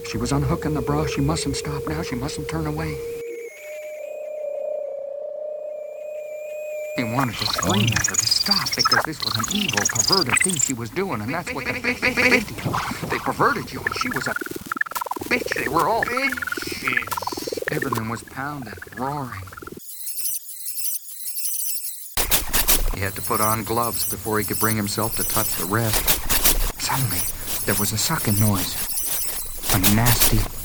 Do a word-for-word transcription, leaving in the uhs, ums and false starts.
She was unhooking the bra. She mustn't stop now. She mustn't turn away. He wanted to scream at her to stop because this was an evil, perverted thing she was doing, and that's what they did. They perverted you, and she was a bitch. They were all bitches. Everything was pounding, roaring. He had to put on gloves before he could bring himself to touch the rest. Suddenly, there was a sucking noise. A nasty,